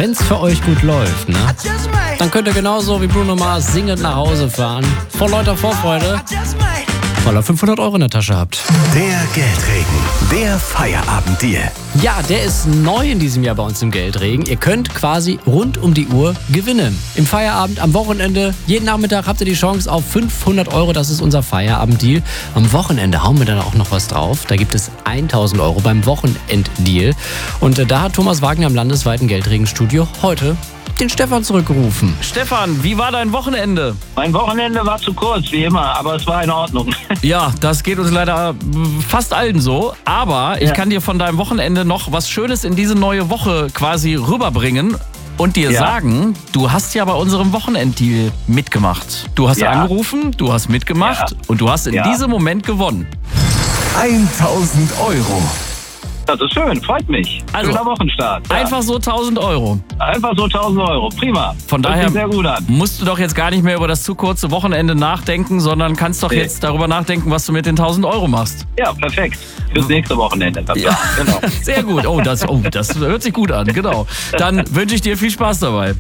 wenn's für euch gut läuft, ne? Dann könnt ihr genauso wie Bruno Mars singend nach Hause fahren. Vor lauter Vorfreude, weil ihr 500 € in der Tasche habt. Der Geldregen, der Feierabenddeal. Ja, der ist neu in diesem Jahr bei uns im Geldregen. Ihr könnt quasi rund um die Uhr gewinnen. Im Feierabend, am Wochenende, jeden Nachmittag habt ihr die Chance auf 500 €. Das ist unser Feierabenddeal. Am Wochenende hauen wir dann auch noch was drauf. Da gibt es 1000 € beim Wochenenddeal. Und da hat Thomas Wagner im landesweiten Geldregenstudio heute den Stefan zurückgerufen. Stefan, wie war dein Wochenende? Mein Wochenende war zu kurz, wie immer, aber es war in Ordnung. Ja, das geht uns leider fast allen so. Aber ich kann dir von deinem Wochenende noch was Schönes in diese neue Woche quasi rüberbringen und dir sagen, du hast ja bei unserem Wochenenddeal mitgemacht. Du hast angerufen, du hast mitgemacht und du hast in diesem Moment gewonnen. 1000 €. Das ist schön, freut mich. Also, schöner Wochenstart. Ja. Einfach so 1000 €. Einfach so 1000 €, prima. Von das daher sieht sehr gut an. musst du doch jetzt gar nicht mehr über das zu kurze Wochenende nachdenken, sondern kannst doch jetzt darüber nachdenken, was du mit den 1000 € machst. Ja, perfekt. Fürs nächste Wochenende. Ja. Genau. Sehr gut. Das hört sich gut an, genau. Dann wünsche ich dir viel Spaß dabei.